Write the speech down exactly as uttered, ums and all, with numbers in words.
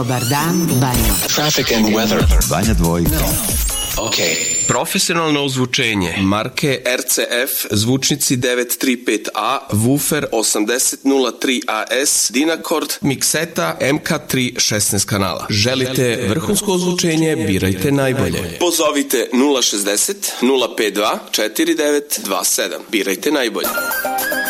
Dobar dan, Banja. Traffic and weather. Banja Dvojka. Ok. Profesionalno ozvučenje marke R C F, zvučnici devet tri pet A, woofer osamdeset nula tri A S, Dynacord, mikseta M K tri šesnaest kanala. Želite vrhunsko ozvučenje, birajte najbolje. Pozovite nula šezdeset nula pet dva četiri devet dva sedam. Birajte najbolje.